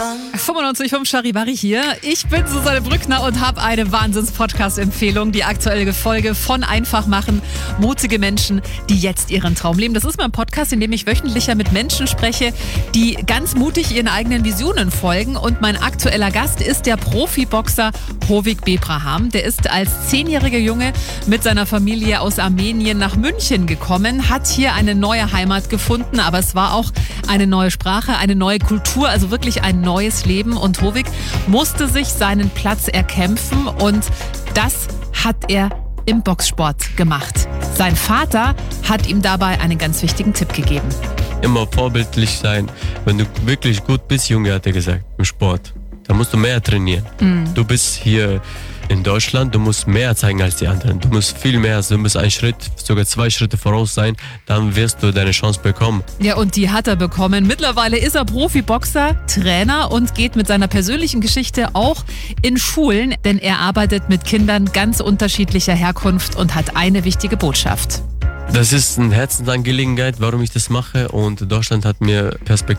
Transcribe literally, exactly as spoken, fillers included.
fünfundneunzig Komma fünf Charivari hier. Ich bin Susanne Brückner und habe eine Wahnsinns-Podcast-Empfehlung. Die aktuelle Folge von Einfach machen. Mutige Menschen, die jetzt ihren Traum leben. Das ist mein Podcast, in dem ich wöchentlich mit Menschen spreche, die ganz mutig ihren eigenen Visionen folgen. Und mein aktueller Gast ist der Profiboxer Hovig Bebraham. Der ist als zehnjähriger Junge mit seiner Familie aus Armenien nach München gekommen, hat hier eine neue Heimat gefunden, aber es war auch eine neue Sprache, eine neue Kultur, also wirklich ein neues Leben. Und Hovig musste sich seinen Platz erkämpfen und das hat er im Boxsport gemacht. Sein Vater hat ihm dabei einen ganz wichtigen Tipp gegeben. Immer vorbildlich sein. Wenn du wirklich gut bist, Junge, hat er gesagt, im Sport, dann musst du mehr trainieren. Mhm. Du bist hier in Deutschland, du musst mehr zeigen als die anderen. Du musst viel mehr, du musst einen Schritt, sogar zwei Schritte voraus sein, dann wirst du deine Chance bekommen. Ja, und die hat er bekommen. Mittlerweile ist er Profiboxer, Trainer und geht mit seiner persönlichen Geschichte auch in Schulen, denn er arbeitet mit Kindern ganz unterschiedlicher Herkunft und hat eine wichtige Botschaft. Das ist eine Herzensangelegenheit, warum ich das mache, und Deutschland hat mir Perspektive